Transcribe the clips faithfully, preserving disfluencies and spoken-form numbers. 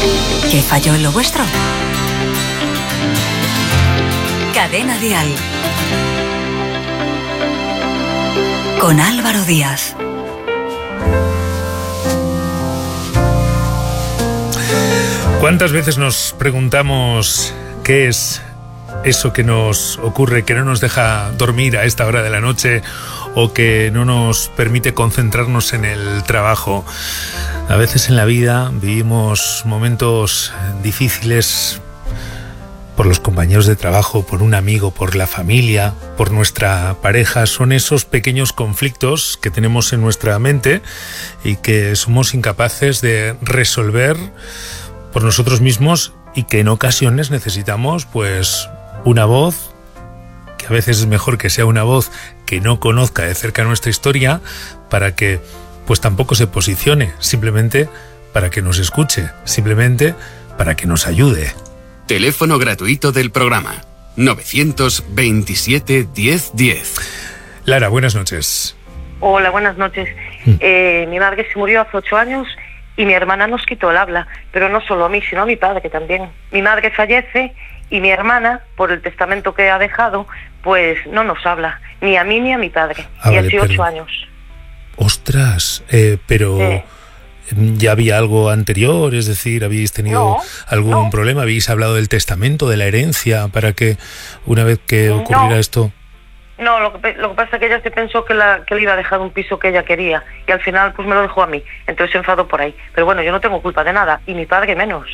¿Qué falló en lo vuestro? Cadena Dial. Con Álvaro Díaz. ¿Cuántas veces nos preguntamos qué es eso que nos ocurre, que no nos deja dormir a esta hora de la noche o que no nos permite concentrarnos en el trabajo? A veces en la vida vivimos momentos difíciles por los compañeros de trabajo, por un amigo, por la familia, por nuestra pareja. Son esos pequeños conflictos que tenemos en nuestra mente y que somos incapaces de resolver por nosotros mismos, y que en ocasiones necesitamos pues una voz, que a veces es mejor que sea una voz que no conozca de cerca nuestra historia, para que pues tampoco se posicione, simplemente para que nos escuche, simplemente para que nos ayude. Teléfono gratuito del programa novecientos veintisiete diez diez. Lara, buenas noches. Hola, buenas noches. Mm. Eh, mi madre se murió hace ocho años y mi hermana nos quitó el habla, pero no solo a mí, sino a mi padre también. Mi madre fallece y mi hermana, por el testamento que ha dejado, pues no nos habla, ni a mí ni a mi padre. Ah, y vale, hace pero... ocho años. Ostras, eh, pero... Eh. ¿Ya había algo anterior? Es decir, ¿habéis tenido no, algún no. problema? ¿Habéis hablado del testamento, de la herencia, para que una vez que ocurriera no. esto...? No, lo que, lo que pasa es que ella se pensó que, la, que le iba a dejar un piso que ella quería, y al final pues me lo dejó a mí, entonces se enfadó por ahí. Pero bueno, yo no tengo culpa de nada, y mi padre menos.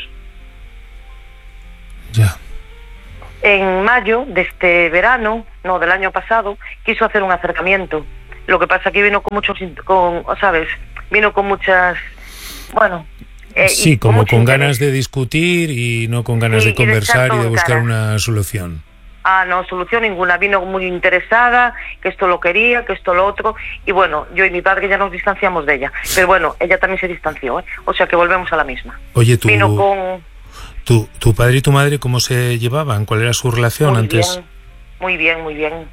Ya. En mayo de este verano, no, del año pasado, quiso hacer un acercamiento. Lo que pasa es que vino con muchos, con, ¿sabes? Vino con muchas... Bueno, eh, sí, con como con interés. ganas de discutir y no con ganas sí, de conversar y de, y de buscar cara. una solución. Ah, no, solución ninguna. Vino muy interesada, que esto lo quería, que esto lo otro. Y bueno, yo y mi padre ya nos distanciamos de ella. Pero bueno, ella también se distanció, ¿eh? O sea que volvemos a la misma. Oye, tú, vino con... tu, tu padre y tu madre, ¿cómo se llevaban? ¿Cuál era su relación muy antes? Bien, muy bien, muy bien.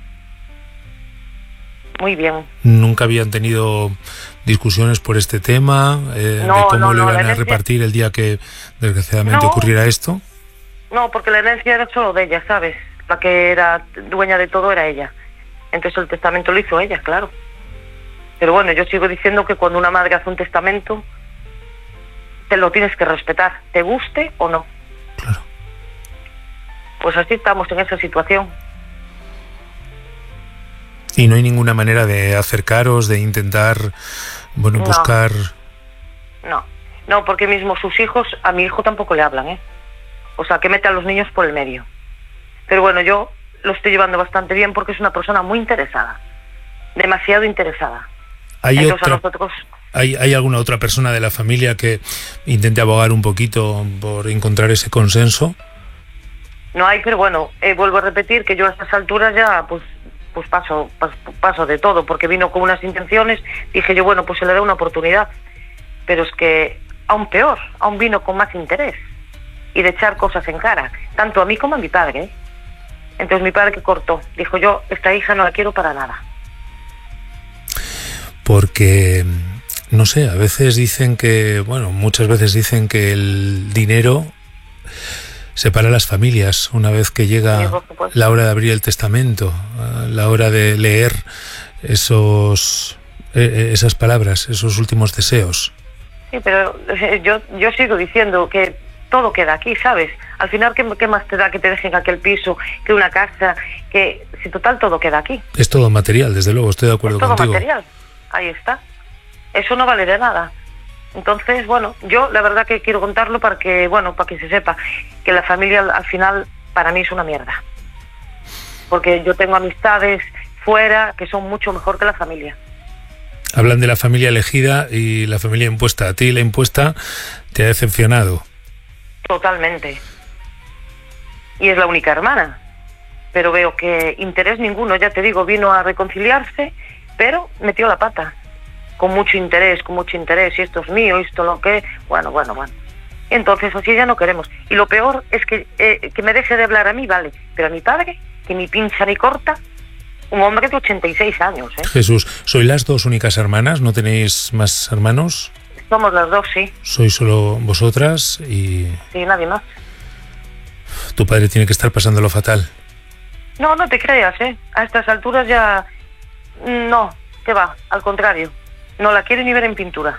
Muy bien. ¿Nunca habían tenido discusiones por este tema? Eh, no, ¿De cómo no, lo no, iban a herencia... repartir el día que desgraciadamente no, ocurriera esto? No, porque la herencia era solo de ella, ¿sabes? La que era dueña de todo era ella. Entonces el testamento lo hizo ella, claro. Pero bueno, yo sigo diciendo que cuando una madre hace un testamento, te lo tienes que respetar, te guste o no. Claro. Pues así estamos en esa situación. Y no hay ninguna manera de acercaros, de intentar, bueno, no. buscar... No, no, porque mismo sus hijos, a mi hijo tampoco le hablan, ¿eh? O sea, que mete a los niños por el medio. Pero bueno, yo lo estoy llevando bastante bien porque es una persona muy interesada. Demasiado interesada. ¿Hay, Entonces, otra, a nosotros... ¿hay, ¿Hay alguna otra persona de la familia que intente abogar un poquito por encontrar ese consenso? No hay, pero bueno, eh, vuelvo a repetir que yo a estas alturas ya, pues... pues paso, paso, paso de todo, porque vino con unas intenciones, dije yo, bueno, pues se le da una oportunidad, pero es que aún peor, aún vino con más interés, y de echar cosas en cara, tanto a mí como a mi padre, ¿eh? Entonces mi padre que cortó, dijo yo, esta hija no la quiero para nada. Porque, no sé, a veces dicen que, bueno, muchas veces dicen que el dinero separa las familias una vez que llega sí, la hora de abrir el testamento, la hora de leer esos eh, esas palabras, esos últimos deseos. Sí, pero yo yo sigo diciendo que todo queda aquí, ¿sabes? Al final, ¿qué, qué más te da que te dejen aquel piso, que una casa, que si total todo queda aquí? Es todo material, desde luego, estoy de acuerdo es todo contigo. Material, ahí está. Eso no vale de nada. Entonces, bueno, yo la verdad que quiero contarlo para que, bueno, para que se sepa que la familia al final para mí es una mierda. Porque yo tengo amistades fuera que son mucho mejor que la familia. Hablan de la familia elegida y la familia impuesta. A ti la impuesta te ha decepcionado. Totalmente. Y es la única hermana. Pero veo que interés ninguno, ya te digo, vino a reconciliarse, pero metió la pata. Con mucho interés, con mucho interés, y esto es mío, esto lo que... Bueno, bueno, bueno. Entonces así ya no queremos. Y lo peor es que, eh, que me deje de hablar a mí, vale, pero a mi padre, que ni pincha ni corta, un hombre de ochenta y seis años, ¿eh? Jesús, ¿sois las dos únicas hermanas? ¿No tenéis más hermanos? Somos las dos, sí. Sois solo vosotras y Sí, nadie más. tu padre tiene que estar pasándolo fatal. No, no te creas, ¿eh? A estas alturas ya... No, ¿qué va? Al contrario. No la quiere ni ver en pintura.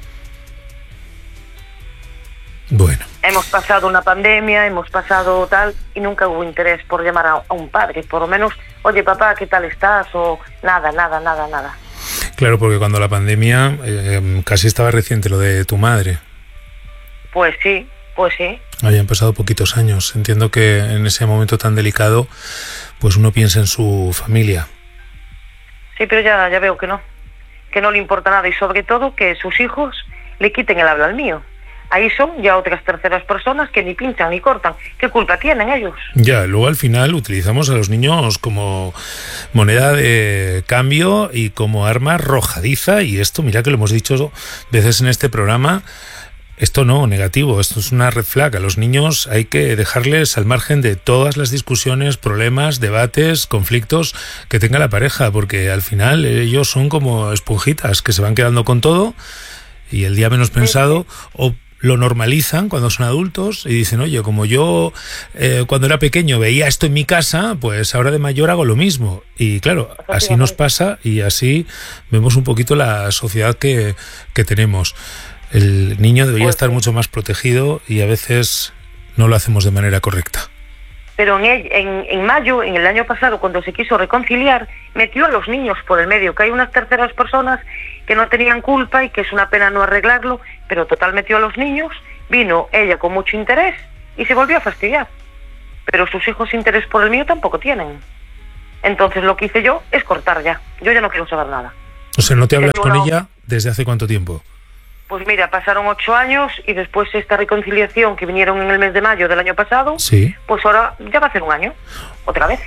Bueno. Hemos pasado una pandemia, hemos pasado tal, y nunca hubo interés por llamar a, a un padre. Por lo menos, oye, papá, ¿qué tal estás? O nada, nada, nada, nada. Claro, porque cuando la pandemia eh, casi estaba reciente lo de tu madre. Pues sí, pues sí. Habían pasado poquitos años. Entiendo que en ese momento tan delicado, pues uno piensa en su familia. Sí, pero ya, ya veo que no. Que no le importa nada y sobre todo que sus hijos le quiten el habla al mío. Ahí son ya otras terceras personas que ni pinchan ni cortan. ¿Qué culpa tienen ellos? Ya, luego al final utilizamos a los niños como moneda de cambio y como arma arrojadiza, y esto, mira que lo hemos dicho veces en este programa, esto no, negativo, esto es una red flag. A los niños hay que dejarles al margen de todas las discusiones, problemas, debates, conflictos que tenga la pareja, porque al final ellos son como esponjitas que se van quedando con todo y el día menos pensado o lo normalizan cuando son adultos y dicen, oye, como yo eh, cuando era pequeño veía esto en mi casa, pues ahora de mayor hago lo mismo. Y claro, así nos pasa y así vemos un poquito la sociedad que, que tenemos. El niño debería estar mucho más protegido y a veces no lo hacemos de manera correcta. Pero en, el, en, en mayo, en el año pasado, cuando se quiso reconciliar, metió a los niños por el medio, que hay unas terceras personas que no tenían culpa y que es una pena no arreglarlo, pero total metió a los niños, vino ella con mucho interés y se volvió a fastidiar. Pero sus hijos interés por el mío tampoco tienen. Entonces lo que hice yo es cortar ya. Yo ya no quiero saber nada. O sea, ¿no te hablas Yo con no... ella desde hace cuánto tiempo? Pues mira, pasaron ocho años y después esta reconciliación que vinieron en el mes de mayo del año pasado, sí. Pues ahora ya va a ser un año, otra vez.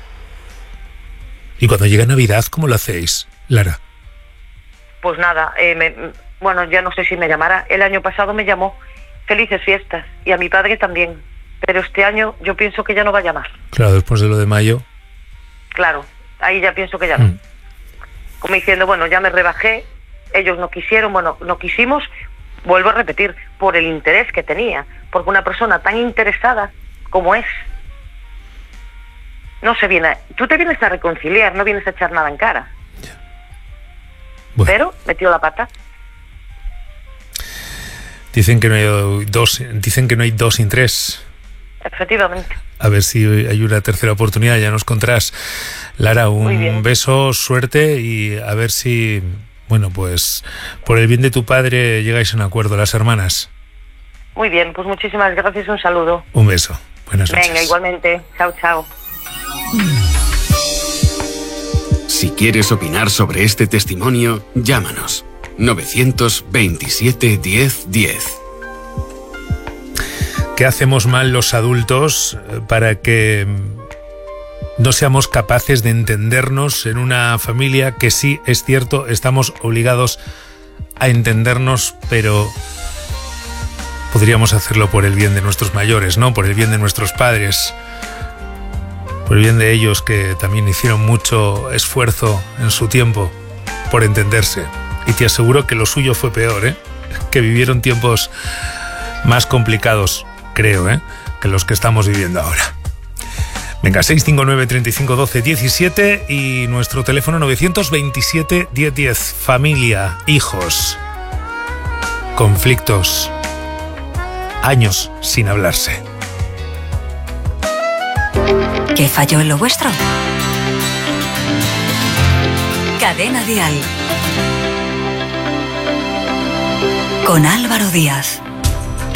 ¿Y cuando llega Navidad, cómo lo hacéis, Lara? Pues nada, eh, me, bueno, ya no sé si me llamará. El año pasado me llamó, felices fiestas, y a mi padre también. Pero este año yo pienso que ya no va a llamar. Claro, después de lo de mayo. Claro, ahí ya pienso que ya no. Mm. Como diciendo, bueno, ya me rebajé, ellos no quisieron, bueno, no quisimos, vuelvo a repetir, por el interés que tenía, porque una persona tan interesada como es, no se viene, tú te vienes a reconciliar, no vienes a echar nada en cara. Yeah. Bueno. Pero metió la pata. Dicen que no hay dos, dicen que no hay dos sin tres. Efectivamente. A ver si hay una tercera oportunidad, ya nos contarás. Lara, un beso, suerte y a ver si, bueno, pues por el bien de tu padre llegáis a un acuerdo, las hermanas. Muy bien, pues muchísimas gracias, un saludo. Un beso, buenas noches. Venga, igualmente, chao, chao. Si quieres opinar sobre este testimonio, llámanos. novecientos veintisiete, diez, diez. ¿Qué hacemos mal los adultos para que no seamos capaces de entendernos en una familia que sí, es cierto, estamos obligados a entendernos, pero podríamos hacerlo por el bien de nuestros mayores, ¿no? Por el bien de nuestros padres, por el bien de ellos que también hicieron mucho esfuerzo en su tiempo por entenderse. Y te aseguro que lo suyo fue peor, ¿eh? Que vivieron tiempos más complicados, creo, ¿eh? Que los que estamos viviendo ahora. Venga, seis cinco nueve, treinta y cinco, doce, diecisiete y nuestro teléfono novecientos veintisiete, diez, diez. Familia, hijos, conflictos, años sin hablarse. ¿Qué falló en lo vuestro? Cadena Dial. Con Álvaro Díaz.